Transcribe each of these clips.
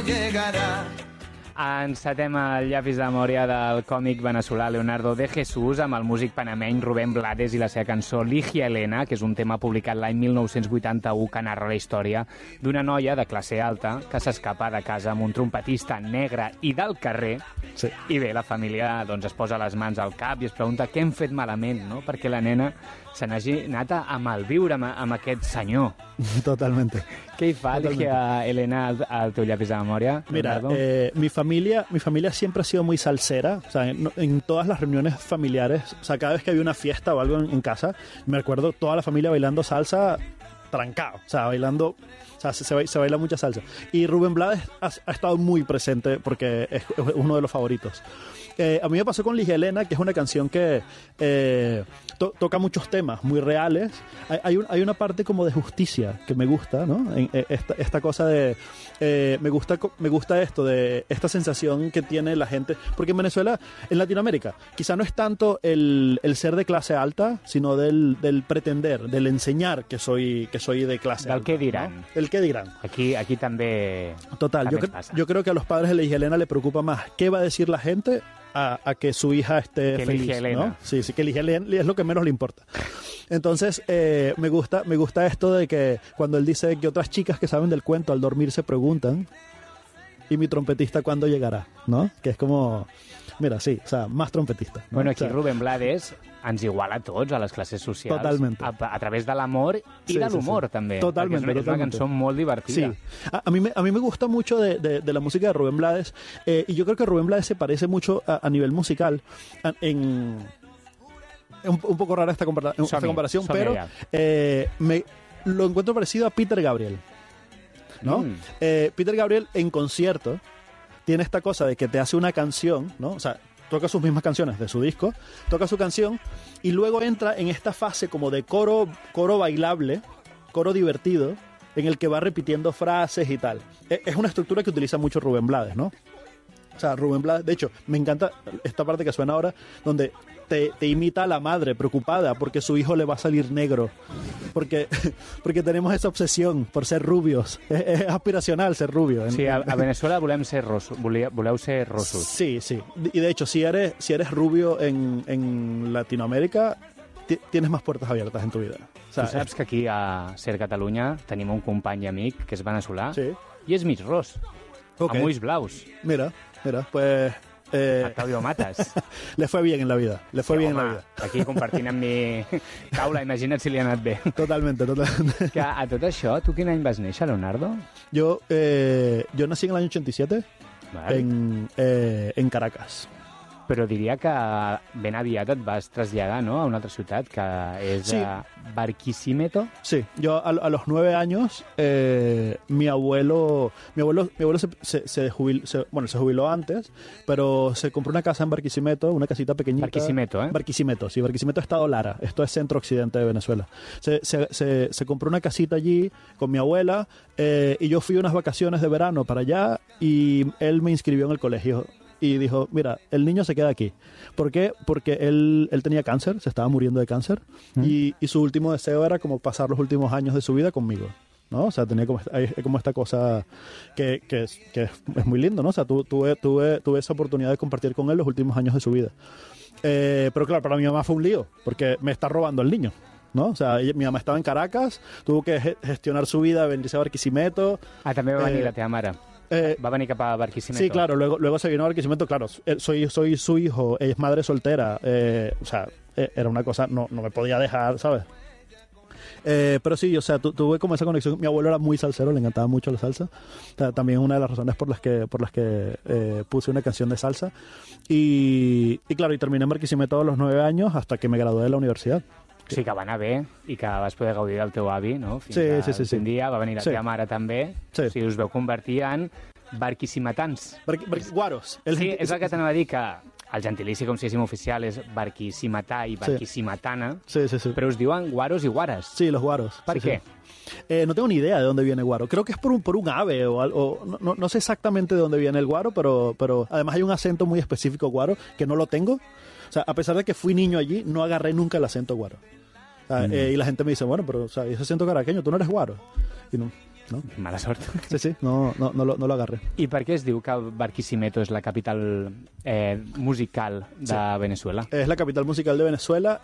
llegará. Encetem el llapis de memòria del còmic venezolà Leonardo de Jesús amb el músic panameny Rubén Blades i la seva cançó Ligia Elena, que és un tema publicat l'any 1981 que narra la història d'una noia de classe alta que s'escapa de casa amb un trompetista negre i del carrer. Sí. I bé, la família doncs, es posa les mans al cap i es pregunta què hem fet malament, no? Perquè la nena se n'hagi anat a malviure amb aquest senyor. Totalmente. Què hi fa, Ligia Elena, al teu llapis de memòria? Mira, mi familia siempre ha sido muy salsera. O sea, en todas las reuniones familiares, o sea, cada vez que había una fiesta o algo en casa, me recuerdo toda la familia bailando salsa trancado, o sea, bailando, o sea, se baila mucha salsa. Y Rubén Blades ha estado muy presente porque es uno de los favoritos. A mí me pasó con Ligia Elena, que es una canción que toca muchos temas muy reales. Hay una parte como de justicia que me gusta, ¿no? Esta cosa de... me gusta esto, de esta sensación que tiene la gente. Porque en Venezuela, en Latinoamérica, quizá no es tanto el ser de clase alta, sino del pretender, del enseñar que soy de clase alta. Del què diran. ¿No? El qué dirán. Aquí també... Total, també yo creo que a los padres de Ligia Elena le preocupa más qué va a decir la gente a que su hija esté que feliz, Elena. ¿no? Sí, que Ligia Elena es lo que menos le importa. Entonces, me gusta esto de que cuando él dice que otras chicas que saben del cuento al dormir se preguntan, ¿y mi trompetista cuándo llegará? ¿No? Que es como... Mira, sí, o sea, más trompetista, ¿no? Bueno, aquí o sea, Rubén Blades ens iguala a tots, a les classes socials. Totalmente. A través de l'amor i de l'humor, també. Totalmente, És una cançó molt divertida. Sí. A mí me gusta mucho de la música de Rubén Blades, y yo creo que Rubén Blades se parece mucho a nivel musical un poco rara esta comparación, pero lo encuentro parecido a Peter Gabriel, ¿no? Peter Gabriel en concierto tiene esta cosa de que te hace una canción, ¿no? O sea, toca sus mismas canciones de su disco, toca su canción y luego entra en esta fase como de coro bailable, coro divertido, en el que va repitiendo frases y tal. Es una estructura que utiliza mucho Rubén Blades, ¿no? O sea, Rubén Blades, de hecho, me encanta esta parte que suena ahora, donde te imita a la madre preocupada porque su hijo le va a salir negro. Porque tenemos esa obsesión por ser rubios. Es aspiracional ser rubio. Sí, a Venezuela voleu ser rossos. Sí, sí. Y de hecho, si eres rubio en Latinoamérica, tienes más puertas abiertas en tu vida. O sea, tu saps que aquí a Ser Catalunya tenim un company i amic que és venezolà, sí, i és mig ros, okay, amb ulls blaus. Mira, pues... Octavio Matas. Le fue bien en la vida. Le fue bien en la vida. Aquí compartint amb mi taula, imagina't si li ha anat bé. Totalmente. Que a tot això, tu quin any vas néixer, Leonardo? Yo nací en el año 87, vale, en Caracas. Però diria que ben aviat et vas traslladar, ¿no?, a una altra ciutat, que és sí, Barquisimeto. Sí, yo a los 9 años, mi abuelo se jubiló antes, pero se compró una casa en Barquisimeto, una casita pequeñita. Barquisimeto, ¿eh? Barquisimeto, sí, Barquisimeto, Estado Lara. Esto es centro-occidente de Venezuela. Se compró una casita allí con mi abuela, y yo fui unas vacaciones de verano para allá y él me inscribió en el colegio. Y dijo, mira, el niño se queda aquí. ¿Por qué? Porque él tenía cáncer, se estaba muriendo de cáncer, y su último deseo era como pasar los últimos años de su vida conmigo, ¿no? O sea, tenía como esta cosa que es muy lindo, ¿no? O sea, tuve esa oportunidad de compartir con él los últimos años de su vida. Pero claro, para mi mamá fue un lío, porque me está robando el niño, ¿no? O sea, mi mamá estaba en Caracas, tuvo que gestionar su vida, venirse a Barquisimeto. Ah, també va venir la teva mare. Va venir cap a Barquisimeto. Sí, claro, luego se vino a Barquisimeto, claro, soy su hijo, es madre soltera, o sea, era una cosa, no me podía dejar, ¿sabes? Pero sí, o sea, tuve como esa conexión. Mi abuelo era muy salsero, le encantaba mucho la salsa. O sea, también una de las razones por las que puse una canción de salsa. Y claro, y terminé en Barquisimeto a los 9 años hasta que me gradué de la universidad. Sí, que va anar bé i que vas poder gaudir del teu avi, no? Fins sí. Un dia va venir la teva mare també. Sí. O sigui, us veu convertir en barquisimetans. Guaros. Sí, és el que t'anava a dir, que el gentilici, com si diguéssim oficial, és barquisimetà i barquisimetana, sí. Però us diuen guaros i guares. Sí, los guaros. ¿Por qué? No tengo ni idea de dónde viene guaro. Creo que es por un ave o algo. No sé exactamente de dónde viene el guaro, pero además hay un acento muy específico guaro que no lo tengo. O sea, a pesar de que fui niño allí, no agarré nunca el acento guaro. O sea, y la gente me dice, bueno, pero o sea, ese acento caraqueño, tú no eres guaro. Y no. ¿no? Mala sort. Sí, no lo agarré. I per què es diu que Barquisimeto és la capital musical de Venezuela? Es la capital musical de Venezuela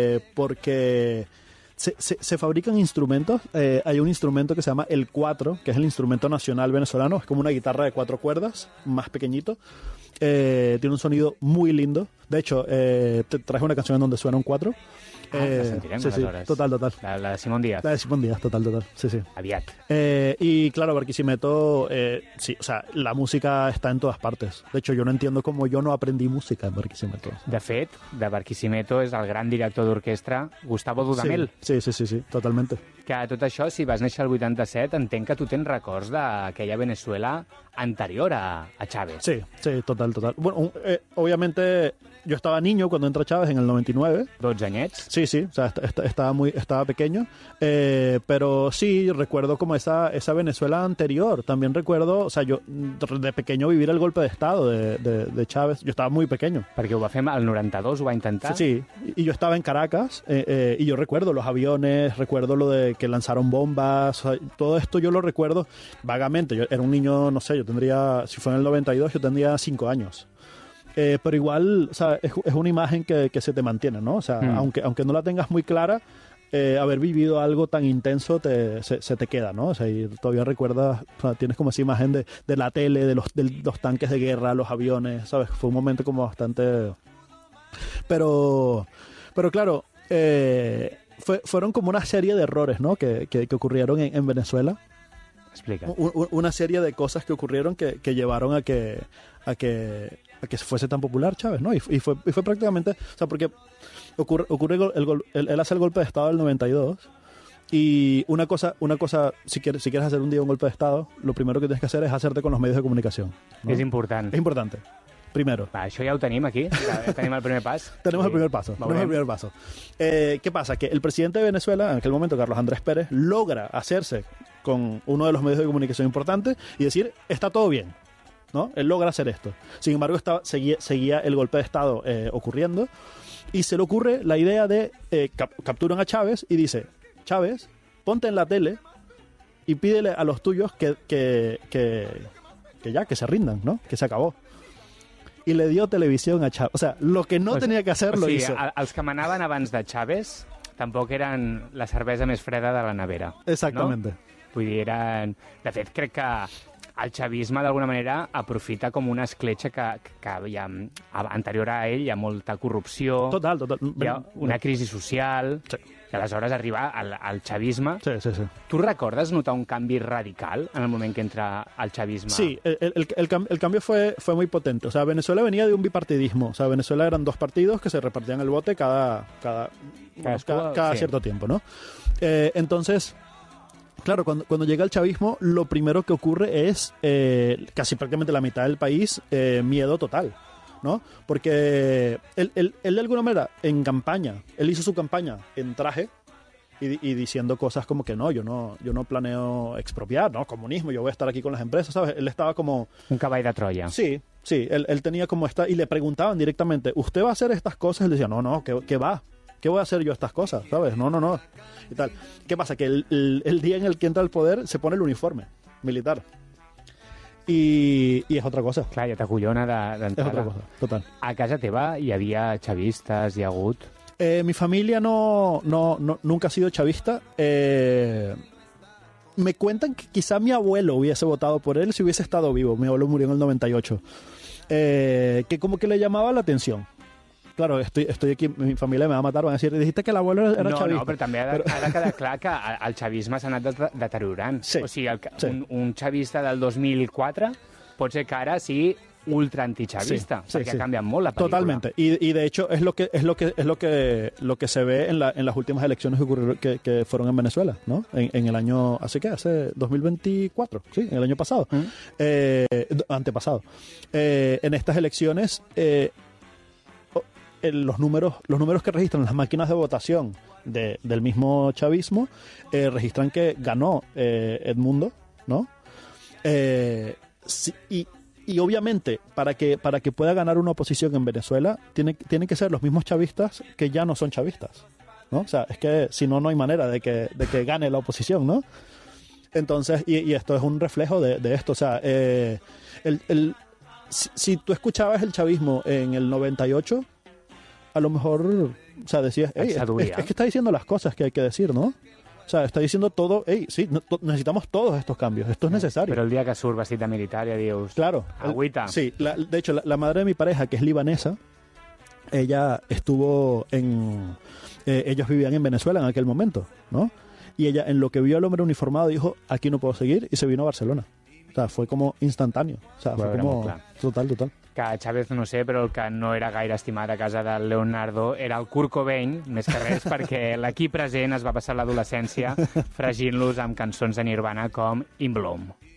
porque se fabrican instrumentos. Hay un instrumento que se llama el cuatro, que es el instrumento nacional venezolano. Es como una guitarra de 4 cuerdas, más pequeñito. Tiene un sonido muy lindo. De hecho, te traje una canción en donde suena un 4. La sentirem, sí, aleshores. Total. La de Simón Díaz. La de Simón Díaz, total. Sí. Aviat. Y claro, Barquisimeto, sí, o sea, la música está en todas partes. De hecho, yo no entiendo cómo yo no aprendí música en Barquisimeto. De fet, de Barquisimeto és el gran director d'orquestra Gustavo Dudamel. Sí, totalmente. Que tot això, si vas néixer el 87, entenc que tu tens records d'aquella Venezuela anterior a Chávez. Sí, total. Bueno, obviamente yo estaba niño cuando entra Chávez en el 99. 12 anyets. Sí, o sea, estaba pequeño, pero sí recuerdo como esa Venezuela anterior. También recuerdo, o sea, yo de pequeño vivir el golpe de estado de Chávez. Yo estaba muy pequeño. Perquè ho va fer el 92, ho va intentar. Sí, y yo estaba en Caracas y yo recuerdo los aviones, recuerdo lo de que lanzaron bombas, o sea, todo esto yo lo recuerdo vagamente. Yo era un niño, no sé, yo tendría, si fue en el 92, yo tendría 5 años. Pero igual, o sea, es una imagen que se te mantiene, ¿no? O sea, aunque no la tengas muy clara, haber vivido algo tan intenso se te queda, ¿no? O sea, y todavía recuerdas, o sea, tienes como esa imagen de la tele, de los tanques de guerra, los aviones, ¿sabes? Fue un momento como bastante... Pero claro, fueron como una serie de errores, ¿no? Que ocurrieron en Venezuela. Explica. Una serie de cosas que ocurrieron que llevaron a que se fuese tan popular Chávez, ¿no? Y fue prácticamente, o sea, porque ocurre él hace el golpe de estado del 92 y una cosa, si quieres hacer un día un golpe de estado, lo primero que tienes que hacer es hacerte con los medios de comunicación, ¿no? És important. Es importante. Primero. Va, això ja ho tenim aquí, ja tenim el primer pas. Tenemos el primer paso. ¿Qué pasa? Que el presidente de Venezuela, en aquel momento, Carlos Andrés Pérez, logra hacerse con uno de los medios de comunicación importantes y decir, está todo bien, ¿no? Él logra hacer esto. Sin embargo, seguía el golpe de Estado ocurriendo y se le ocurre la idea de capturan a Chávez y dice, Chávez, ponte en la tele y pídele a los tuyos que se rindan, ¿no? Que se acabó. Y le dio televisión a Chávez. O sea, lo que no tenía que hacer lo hizo. Els que manaven abans de Chávez tampoc eren la cervesa més freda de la nevera. Exactamente. No? Vull dir, eren... De fet, crec que el xavisme, d'alguna manera, aprofita com una escletxa que hi ha, anterior a ell hi ha molta corrupció. Total. Hi ha una crisi social. Sí. I aleshores arriba al xavisme. Sí. ¿Tú recordes notar un canvi radical en el moment que entra al chavismo? Sí, el cambio fue muy potente. O sea, Venezuela venía de un bipartidismo. O sea, Venezuela eran 2 partidos que se repartían el bote cada cierto tiempo, ¿no? Entonces, claro, cuando llega el chavismo, lo primero que ocurre es casi prácticamente la mitad del país, miedo total, ¿no? Porque él de alguna manera en campaña, él hizo su campaña en traje y diciendo cosas como que yo no planeo expropiar, ¿no? Comunismo, yo voy a estar aquí con las empresas, ¿sabes? Él estaba como... Un cavall de Troya. Sí, él tenía como esta... Y le preguntaban directamente, ¿usted va a hacer estas cosas? Él decía, no, ¿qué va? ¿Qué voy a hacer yo estas cosas? ¿Sabes? No. Y tal. ¿Qué pasa? Que el día en el que entra al poder se pone el uniforme militar. I és otra cosa. Clar, ja t'acollona d'entrada. És otra cosa, total. A casa teva hi havia xavistes, hi ha hagut? Mi familia nunca ha sido chavista. Me cuentan que quizá mi abuelo hubiese votado por él si hubiese estado vivo. Mi abuelo murió en el 98. Que como que le llamaba la atención. Claro, estoy aquí, mi familia me va a matar, van a decir, dijiste que el abuelo era chavista. No, però també ha de quedar clar que el xavisme s'ha anat deteriorant. Sí. O sigui, un xavista del 2004 pot ser que ara sigui ultra antichavista, perquè ha canviat molt la pel·lícula. Totalmente. Y de hecho es lo que se ve en las últimas elecciones que fueron en Venezuela, ¿no? En el año, hace 2024, sí, en el año pasado, antepasado. En estas elecciones los números que registran las máquinas de votación del mismo chavismo registran que ganó Edmundo, ¿no? Y obviamente para que pueda ganar una oposición en Venezuela tienen que ser los mismos chavistas que ya no son chavistas, ¿no? O sea, es que si no hay manera de que gane la oposición, ¿no? Entonces, y esto es un reflejo de esto. O sea, si tú escuchabas el chavismo en el 98, a lo mejor, o sea, decías, es que está diciendo las cosas que hay que decir, ¿no? O sea, está diciendo todo, sí, necesitamos todos estos cambios, esto es necesario. Pero el día que surt vestit de militar ja dius... Claro. Agüita. Sí, de hecho, la madre de mi pareja, que es libanesa, ella estuvo ellos vivían en Venezuela en aquel momento, ¿no? Y ella, en lo que vio al hombre uniformado, dijo, aquí no puedo seguir, y se vino a Barcelona. O sea, fue como instantáneo. O sea, fue como total. Que Chávez, no sé, però el que no era gaire estimat a casa del Leonardo era el Kurt Cobain, més que res perquè l'equip present es va passar l'adolescència fregint-los amb cançons de Nirvana com In Bloom.